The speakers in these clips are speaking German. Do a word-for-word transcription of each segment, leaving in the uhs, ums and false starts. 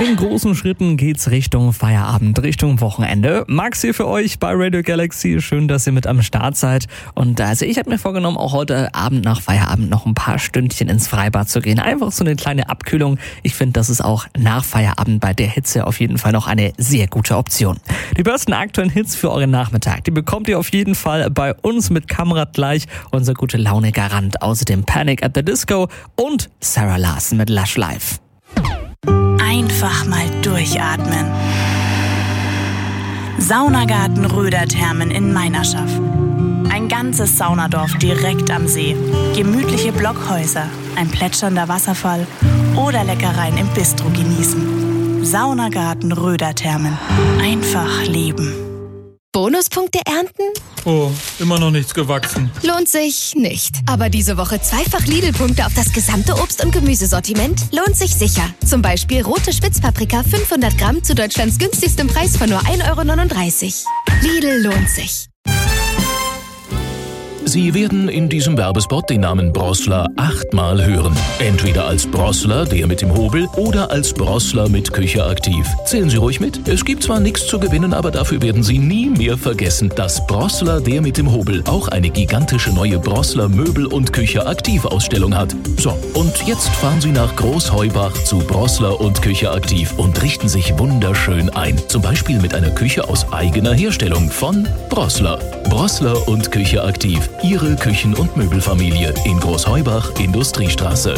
In großen Schritten geht's Richtung Feierabend, Richtung Wochenende. Max hier für euch bei Radio Galaxy. Schön, dass ihr mit am Start seid. Und also ich habe mir vorgenommen, auch heute Abend nach Feierabend noch ein paar Stündchen ins Freibad zu gehen. Einfach so eine kleine Abkühlung. Ich finde, das ist auch nach Feierabend bei der Hitze auf jeden Fall noch eine sehr gute Option. Die besten aktuellen Hits für euren Nachmittag, die bekommt ihr auf jeden Fall bei uns mit Kamrat gleich. Unser gute Laune-Garant. Außerdem Panic at the Disco und Sarah Larson mit Lush Life. Einfach mal durchatmen. Saunagarten Röderthermen in Meinerschaff. Ein ganzes Saunadorf direkt am See. Gemütliche Blockhäuser, ein plätschernder Wasserfall oder Leckereien im Bistro genießen. Saunagarten Röderthermen. Einfach leben. Bonuspunkte ernten? Oh, immer noch nichts gewachsen. Lohnt sich nicht. Aber diese Woche zweifach Lidl-Punkte auf das gesamte Obst- und Gemüsesortiment lohnt sich sicher. Zum Beispiel rote Spitzpaprika fünfhundert Gramm zu Deutschlands günstigstem Preis von nur ein Euro neununddreißig. Lidl lohnt sich. Sie werden in diesem Werbespot den Namen Brossler achtmal hören. Entweder als Brossler, der mit dem Hobel, oder als Brossler mit Küche aktiv. Zählen Sie ruhig mit. Es gibt zwar nichts zu gewinnen, aber dafür werden Sie nie mehr vergessen, dass Brossler, der mit dem Hobel, auch eine gigantische neue Brossler Möbel- und Küche aktiv Ausstellung hat. So, und jetzt fahren Sie nach Großheubach zu Brossler und Küche aktiv und richten sich wunderschön ein. Zum Beispiel mit einer Küche aus eigener Herstellung von Brossler. Brossler und Küche aktiv. Ihre Küchen- und Möbelfamilie in Großheubach, Industriestraße.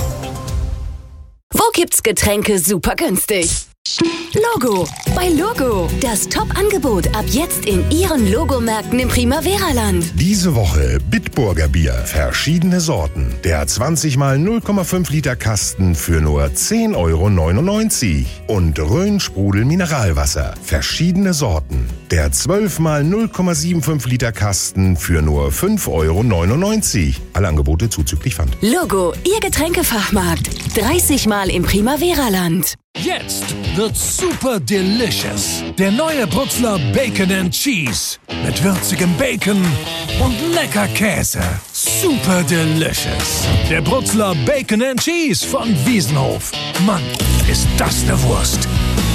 Wo gibt's Getränke super günstig? Logo. Bei Logo. Das Top-Angebot ab jetzt in Ihren Logomärkten im Primavera-Land. Diese Woche Bitburger Bier. Verschiedene Sorten. Der zwanzig mal null Komma fünf Liter Kasten für nur zehn Euro neunundneunzig. Und Rhön Sprudel Mineralwasser. Verschiedene Sorten. Der zwölf mal null Komma fünfundsiebzig Liter Kasten für nur fünf Euro neunundneunzig. Alle Angebote zuzüglich Pfand. Logo. Ihr Getränkefachmarkt. dreißig Mal im Primavera-Land. Jetzt wird's super delicious. Der neue Bruxler Bacon and Cheese. Mit würzigem Bacon und lecker Käse. Super delicious. Der Bruxler Bacon and Cheese von Wiesenhof. Mann, ist das eine Wurst.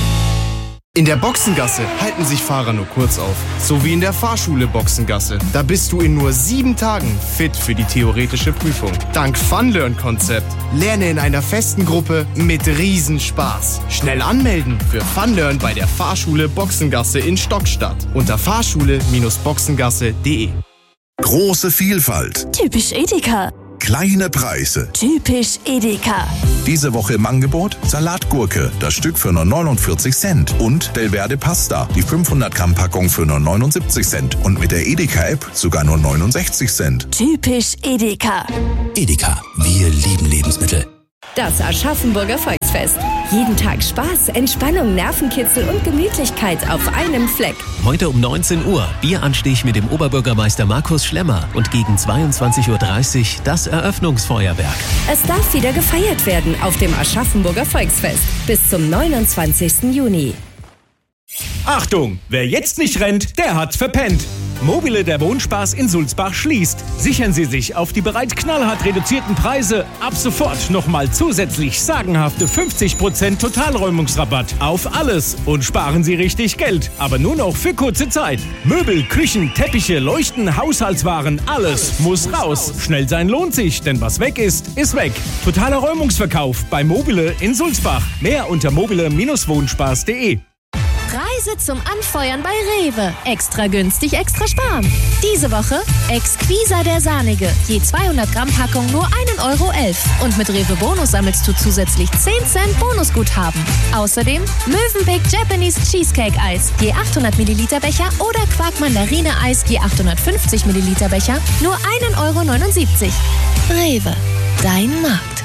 In der Boxengasse halten sich Fahrer nur kurz auf. So wie in der Fahrschule Boxengasse. Da bist du in nur sieben Tagen fit für die theoretische Prüfung. Dank Funlearn-Konzept. Lerne in einer festen Gruppe mit Riesenspaß. Schnell anmelden für Funlearn bei der Fahrschule Boxengasse in Stockstadt. Unter fahrschule Boxengasse punkt de. Große Vielfalt. Typisch Edeka. Kleine Preise. Typisch Edeka. Diese Woche im Angebot Salatgurke, das Stück für nur neunundvierzig Cent. Und Belverde Pasta, die fünfhundert Gramm Packung für nur neunundsiebzig Cent. Und mit der Edeka-App sogar nur neunundsechzig Cent. Typisch Edeka. Edeka, wir lieben Lebensmittel. Das Aschaffenburger Volksfest. Jeden Tag Spaß, Entspannung, Nervenkitzel und Gemütlichkeit auf einem Fleck. Heute um neunzehn Uhr Bieranstich mit dem Oberbürgermeister Markus Schlemmer und gegen zweiundzwanzig Uhr dreißig das Eröffnungsfeuerwerk. Es darf wieder gefeiert werden auf dem Aschaffenburger Volksfest bis zum neunundzwanzigsten Juni. Achtung, wer jetzt nicht rennt, der hat's verpennt. Mobile der Wohnspaß in Sulzbach schließt. Sichern Sie sich auf die bereits knallhart reduzierten Preise ab sofort nochmal zusätzlich sagenhafte fünfzig Prozent Totalräumungsrabatt auf alles und sparen Sie richtig Geld, aber nur noch für kurze Zeit. Möbel, Küchen, Teppiche, Leuchten, Haushaltswaren, alles muss raus. Schnell sein lohnt sich, denn was weg ist, ist weg. Totaler Räumungsverkauf bei Mobile in Sulzbach. Mehr unter mobile Wohnspaß punkt de. Reise zum Anfeuern bei Rewe. Extra günstig, extra sparen. Diese Woche Exquisa der Sahnige. Je zweihundert Gramm Packung nur ein Euro elf. Und mit Rewe Bonus sammelst du zusätzlich zehn Cent Bonusguthaben. Außerdem Mövenpick Japanese Cheesecake Eis. Je achthundert Milliliter Becher oder Quark Mandarine Eis. Je achthundertfünfzig Milliliter Becher. Nur ein Euro neunundsiebzig. Rewe. Dein Markt.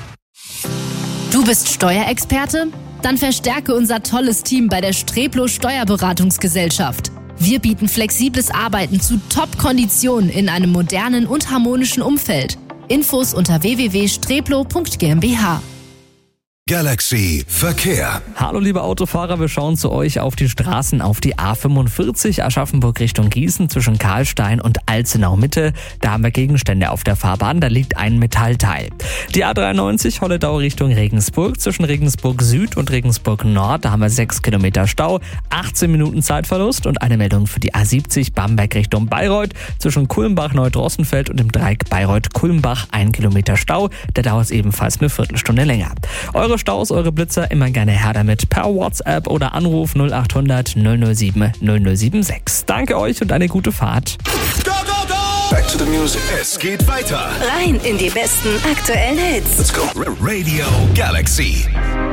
Du bist Steuerexperte? Dann verstärke unser tolles Team bei der Streplo Steuerberatungsgesellschaft. Wir bieten flexibles Arbeiten zu Top-Konditionen in einem modernen und harmonischen Umfeld. Infos unter w w w punkt streplo punkt g m b h. Galaxy Verkehr. Hallo liebe Autofahrer, wir schauen zu euch auf die Straßen, auf die A fünfundvierzig Aschaffenburg Richtung Gießen zwischen Karlstein und Alzenau Mitte. Da haben wir Gegenstände auf der Fahrbahn, da liegt ein Metallteil. Die A dreiundneunzig Holledau Richtung Regensburg zwischen Regensburg Süd und Regensburg Nord, da haben wir sechs Kilometer Stau, achtzehn Minuten Zeitverlust und eine Meldung für die A siebzig Bamberg Richtung Bayreuth zwischen Kulmbach-Neudrossenfeld und dem Dreieck Bayreuth-Kulmbach, ein Kilometer Stau, der dauert ebenfalls eine Viertelstunde länger. Eure Staus, eure Blitzer, immer gerne her damit per WhatsApp oder Anruf null acht hundert null null sieben null null sieben sechs. Danke euch und eine gute Fahrt. Go, go, go! Back to the music. Es geht weiter. Rein in die besten aktuellen Hits. Let's go. Radio Galaxy.